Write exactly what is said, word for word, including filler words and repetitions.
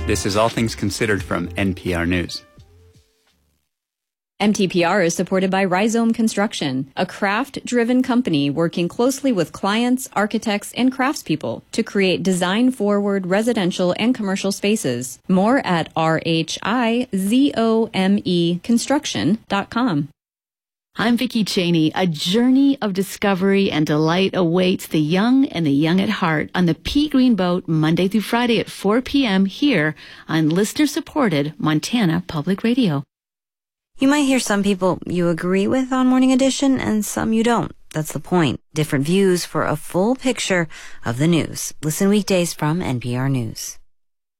This is All Things Considered from N P R News. M T P R is supported by Rhizome Construction, a craft-driven company working closely with clients, architects, and craftspeople to create design-forward residential and commercial spaces. More at R H I Z O M E construction dot com. I'm Vicki Cheney. A journey of discovery and delight awaits the young and the young at heart on the Pea Green Boat Monday through Friday at four p.m. here on listener-supported Montana Public Radio. You might hear some people you agree with on Morning Edition and some you don't. That's the point. Different views for a full picture of the news. Listen weekdays from N P R News.